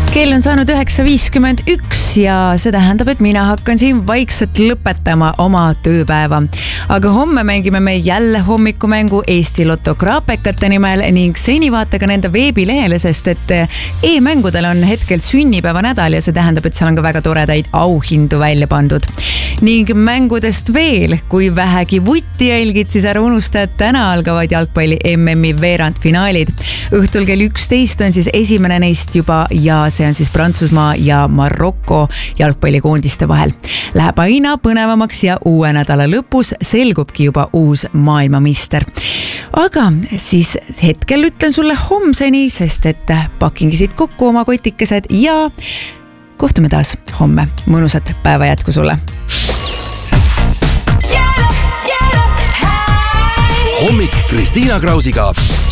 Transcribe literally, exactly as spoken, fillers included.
Kell on saanud üheksa viiskümmend üks ja see tähendab, et mina hakkan siin vaikselt lõpetama oma tööpäeva. Aga homme mängime me jälle hommikumängu Eesti Lotto kraapekate nimel ning seni vaata ka nende veebilehele, sest et e-mängudel on hetkel sünnipäeva nädal ja see tähendab, et seal on ka väga toredaid auhindu välja pandud. Ning mängudest veel, kui vähegi vutti jälgid, siis ära unusta, et täna algavad jalgpalli M M-i veerandfinaalid. Õhtul kell üksteist on siis esimene neist juba ja see on siis Prantsusmaa ja Maroko jalgpallikoondiste vahel. Läheb aina põnevamaks ja uue nädala lõpus selgubki juba uus maailmamister. Aga siis hetkel ütlen sulle homseni, sest et pakingi siit kokku oma kotikesed ja kohtume taas homme. Mõnusat päeva jätku sulle. Hommik Kristiina Krausiga.